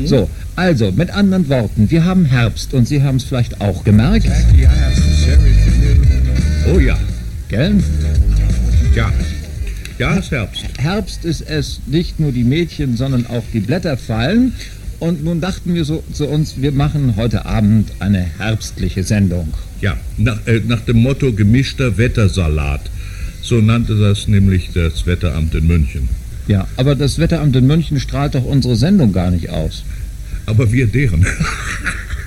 So, also, mit anderen Worten, wir haben Herbst und Sie haben es vielleicht auch gemerkt. Oh ja. Gell? Ja. Ja, es ist Herbst. Herbst ist es, nicht nur die Mädchen, sondern auch die Blätter fallen. Und nun dachten wir so zu uns, wir machen heute Abend eine herbstliche Sendung. Ja, nach dem Motto gemischter Wettersalat. So nannte das nämlich das Wetteramt in München. Ja, aber das Wetteramt in München strahlt doch unsere Sendung gar nicht aus. Aber wir deren.